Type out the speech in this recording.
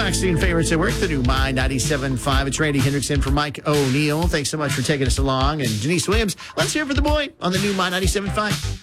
Relaxing favorites at work, the new My 97.5. It's Randy Hendrickson for Mike O'Neill. Thanks so much for taking us along. And Denise Williams, let's hear for the boy on the new My 97.5.